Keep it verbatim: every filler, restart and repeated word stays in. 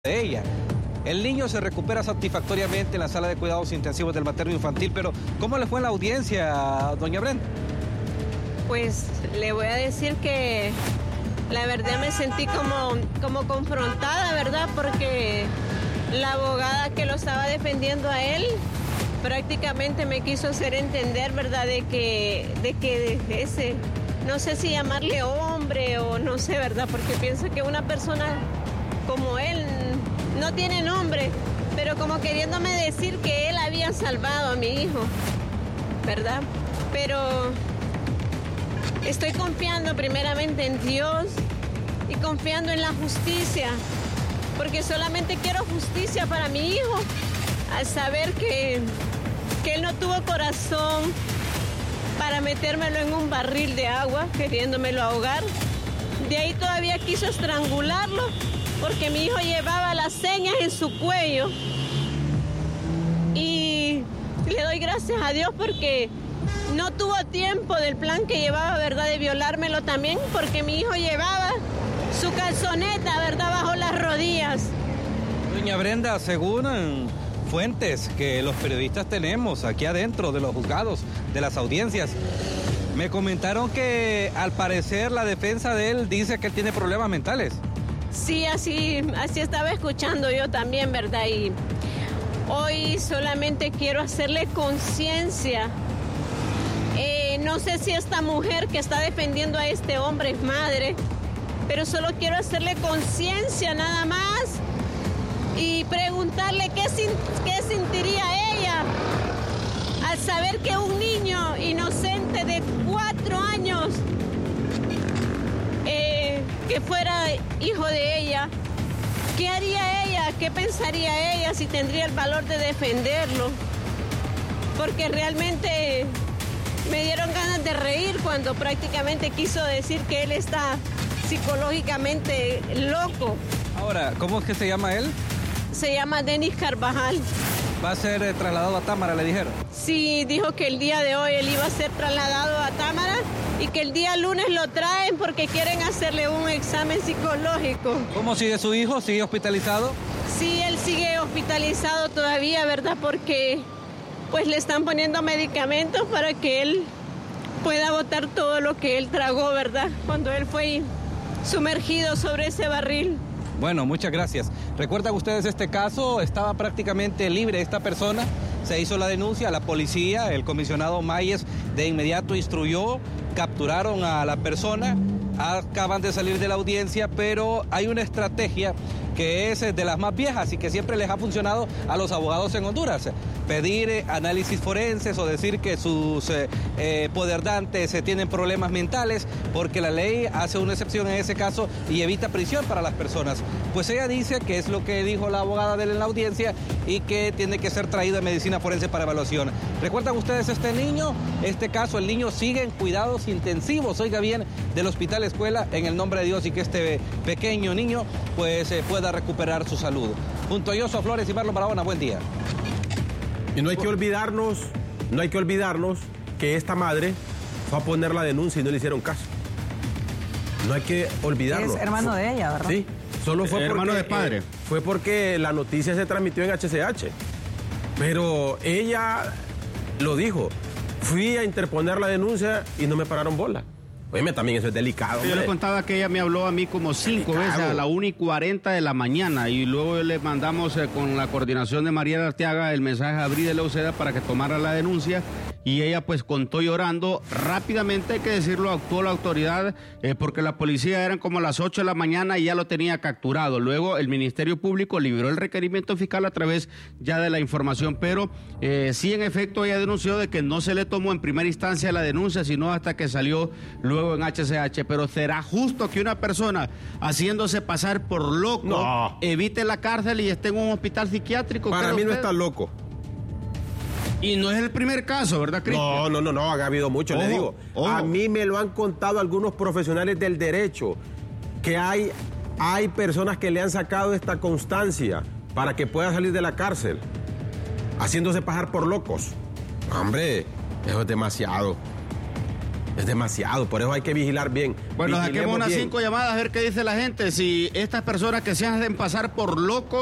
de ella. El niño se recupera satisfactoriamente en la sala de cuidados intensivos del materno infantil, pero ¿cómo le fue en la audiencia, doña Brenda? Pues le voy a decir que la verdad me sentí como, como confrontada, ¿verdad? Porque la abogada que lo estaba defendiendo a él prácticamente me quiso hacer entender, ¿verdad? De que, de que ese, no sé si llamarle hombre o no sé, ¿verdad? Porque pienso que una persona como él no tiene nombre, pero como queriéndome decir que él había salvado a mi hijo, ¿verdad? Pero estoy confiando primeramente en Dios y confiando en la justicia, porque solamente quiero justicia para mi hijo, al saber que, que él no tuvo corazón para metérmelo en un barril de agua, queriéndomelo ahogar. De ahí todavía quiso estrangularlo, porque mi hijo llevaba las señas en su cuello. Y le doy gracias a Dios porque no tuvo tiempo del plan que llevaba, ¿verdad?, de violármelo también, porque mi hijo llevaba su calzoneta, ¿verdad?, bajo las rodillas. Doña Brenda, según fuentes que los periodistas tenemos aquí adentro de los juzgados, de las audiencias, me comentaron que al parecer la defensa de él dice que él tiene problemas mentales. Sí, así, así estaba escuchando yo también, ¿verdad? Y hoy solamente quiero hacerle conciencia. Eh, no sé si esta mujer que está defendiendo a este hombre es madre, pero solo quiero hacerle conciencia nada más y preguntarle qué, qué sentiría ella al saber que un niño inocente de cuatro años eh, que fuera hijo de ella, ¿qué haría ella? ¿Qué pensaría ella si tendría el valor de defenderlo? Porque realmente me dieron ganas de reír cuando prácticamente quiso decir que él está psicológicamente loco. Ahora, ¿cómo es que se llama él? Se llama Denis Carvajal. ¿Va a ser eh, trasladado a Támara, le dijeron? Sí, dijo que el día de hoy él iba a ser trasladado a Támara y que el día lunes lo traen porque quieren hacerle un examen psicológico. ¿Cómo sigue su hijo? ¿Sigue hospitalizado? Sí, él sigue hospitalizado todavía, ¿verdad? Porque pues le están poniendo medicamentos para que él pueda botar todo lo que él tragó, ¿verdad? Cuando él fue sumergido sobre ese barril. Bueno, muchas gracias. ¿Recuerdan ustedes este caso? Estaba prácticamente libre esta persona. Se hizo la denuncia, la policía, el comisionado Mayes de inmediato instruyó, capturaron a la persona, acaban de salir de la audiencia, pero hay una estrategia que es de las más viejas y que siempre les ha funcionado a los abogados en Honduras. Pedir eh, análisis forenses o decir que sus eh, eh, poderdantes eh, tienen problemas mentales, porque la ley hace una excepción en ese caso y evita prisión para las personas. Pues ella dice que es lo que dijo la abogada de él en la audiencia y que tiene que ser traído a medicina forense para evaluación. ¿Recuerdan ustedes este niño? Este caso, el niño sigue en cuidados intensivos, oiga bien, del Hospital Escuela, en el nombre de Dios, y que este pequeño niño pues eh, pueda recuperar su salud. Junto a Yoso Flores y Marlon Barahona, buen día. Y no hay que olvidarnos, no hay que olvidarnos que esta madre fue a poner la denuncia y no le hicieron caso. No hay que olvidarlo. Es hermano de ella, ¿verdad? Sí, solo fue hermano porque, de padre. Eh, fue porque la noticia se transmitió en H C H. Pero ella lo dijo. Fui a interponer la denuncia y no me pararon bola. Oye, también eso es delicado. Yo le contaba que ella me habló a mí como cinco delicado. veces a la una y cuarenta de la mañana y luego le mandamos eh, con la coordinación de María Arteaga el mensaje a Abril de la Uceda para que tomara la denuncia y ella pues contó llorando. Rápidamente, hay que decirlo, actuó la autoridad eh, porque la policía eran como las ocho de la mañana y ya lo tenía capturado. Luego el Ministerio Público liberó el requerimiento fiscal a través ya de la información, pero eh, sí, en efecto, ella denunció de que no se le tomó en primera instancia la denuncia, sino hasta que salió luego en H C H, pero ¿será justo que una persona haciéndose pasar por loco no. evite la cárcel y esté en un hospital psiquiátrico? Para mí usted? no está loco. Y no es el primer caso, ¿verdad, Cristian? No, no, no, no, ha habido mucho, ojo, le digo. ojo. A mí me lo han contado algunos profesionales del derecho, que hay, hay personas que le han sacado esta constancia para que pueda salir de la cárcel, haciéndose pasar por locos. Hombre, eso es demasiado. Es demasiado, por eso hay que vigilar bien. Bueno, saquemos unas bien. cinco llamadas a ver qué dice la gente. Si estas personas que se hacen pasar por locos